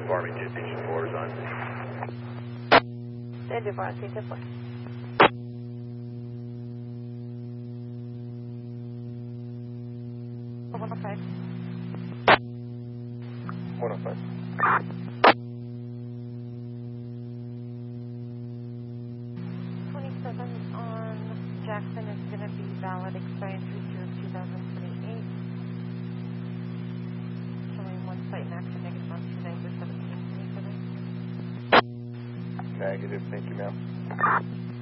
Farmington, Station 4 is on. Stand by, Station 4. 105. 105. 27 on Jackson is going to be valid expiring through June 2028. Showing one site max and negative on 2 9 17. Negative, thank you, ma'am.